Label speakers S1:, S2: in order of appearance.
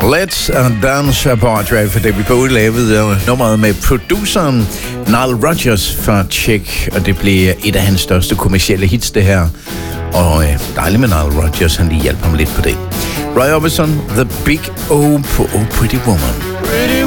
S1: Let's Dance Portrait for David Bowie lavede nummeret med produceren Nile Rodgers fra Tjek, og det blev et af hans største kommercielle hits, det her. Og dejligt med Nile Rodgers, han lige hjalp ham lidt på det. Roy Orbison, The Big O på Oh Pretty Woman.
S2: Pretty